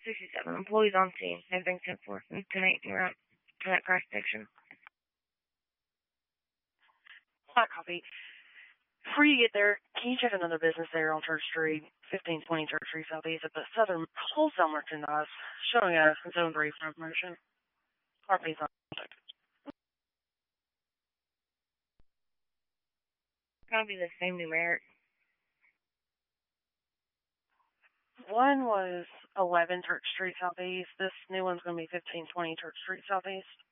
67. Employees on scene. Everything sent for. And tonight, we're out to that crash section. Hot copy. Before you get there, can you check another business there on Church Street, 1520 Church Street Southeast at the Southern Wholesale Merchandise, showing a Zone 3 for information. RP's on contact. Probably the same numeric. One was 11 Church Street Southeast. This new one's going to be 1520 Church Street Southeast.